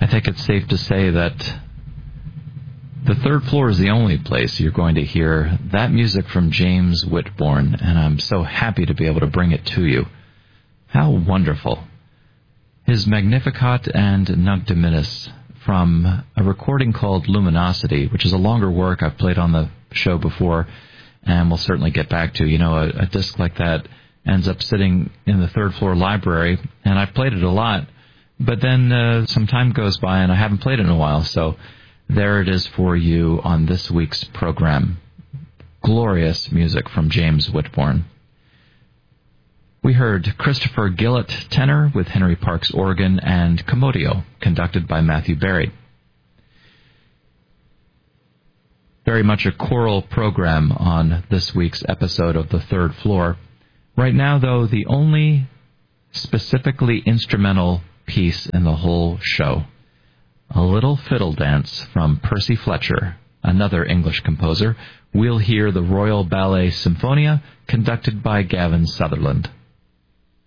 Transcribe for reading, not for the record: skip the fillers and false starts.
think it's safe to say that the third floor is the only place you're going to hear that music from James Whitbourne, and I'm so happy to be able to bring it to you. How wonderful. His Magnificat and Nunc Dimittis from a recording called Luminosity, which is a longer work I've played on the show before, and we'll certainly get back to. A disc like that ends up sitting in the third floor library, and I've played it a lot, but then some time goes by and I haven't played it in a while, so there it is for you on this week's program. Glorious music from James Whitbourne. We heard Christopher Gillett tenor with Henry Parks organ and Commodio, conducted by Matthew Berry. Very much a choral program on this week's episode of The Third Floor. Right now, though, the only specifically instrumental piece in the whole show. A little fiddle dance from Percy Fletcher, another English composer. We'll hear the Royal Ballet Symphonia, conducted by Gavin Sutherland.